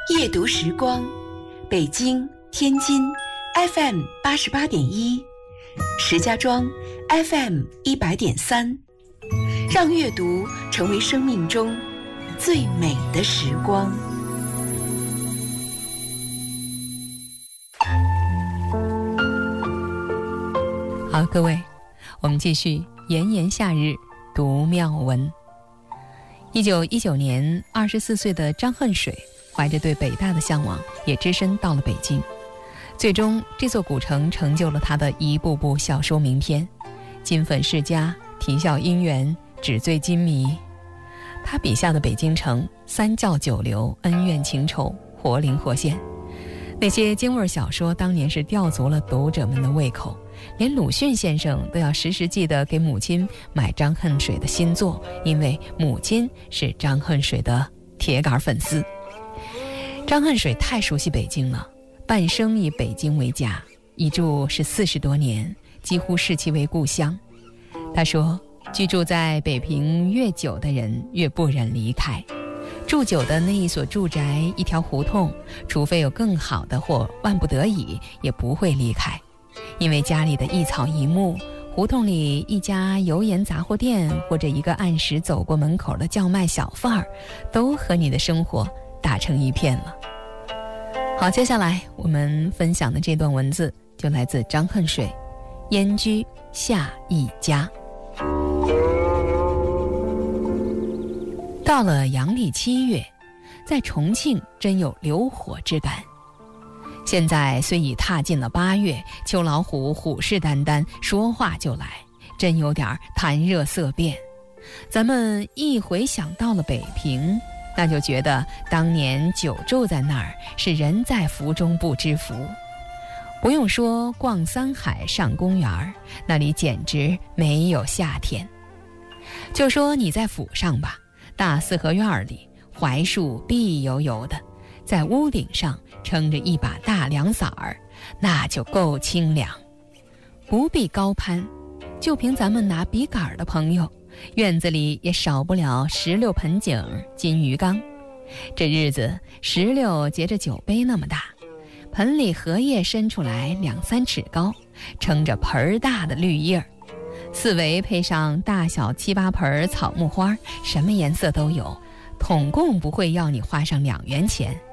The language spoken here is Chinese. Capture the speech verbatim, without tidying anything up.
夜读时光，北京、天津 F M 八十八点一，石家庄 F M 一百点三，让阅读成为生命中最美的时光。 好，各位，我们继续炎炎夏日读妙文。一九一九年，二十四岁的张恨水怀着对北大的向往，也只身到了北京。最终，这座古城成就了他的一部部小说名篇，金粉世家、啼笑姻缘、纸醉金迷。他笔下的北京城，三教九流，恩怨情仇，活灵活现。那些京味小说当年是吊足了读者们的胃口，连鲁迅先生都要时时记得给母亲买张恨水的新作，因为母亲是张恨水的铁杆粉丝。张恨水太熟悉北京了，半生以北京为家，一住是四十多年，几乎视其为故乡。他说，居住在北平越久的人越不忍离开，住久的那一所住宅，一条胡同，除非有更好的或万不得已，也不会离开。因为家里的一草一木，胡同里一家油盐杂货店，或者一个按时走过门口的叫卖小贩儿，都和你的生活打成一片了。好，接下来我们分享的这段文字就来自张恨水，燕居下一家。到了阳历七月，在重庆真有流火之感。现在虽已踏进了八月，秋老虎虎视眈眈，说话就来，真有点谈热色变。咱们一回想到了北平，那就觉得当年久住在那儿是人在福中不知福。不用说逛三海上公园，那里简直没有夏天。就说你在府上吧，大四合院里槐树绿油油的，在屋顶上撑着一把大凉伞儿，那就够清凉。不必高攀，就凭咱们拿笔杆的朋友，院子里也少不了石榴盆景、金鱼缸。这日子，石榴结着酒杯那么大，盆里荷叶伸出来两三尺高，撑着盆大的绿叶儿，四围配上大小七八盆草木花，什么颜色都有，统共不会要你花上两元钱，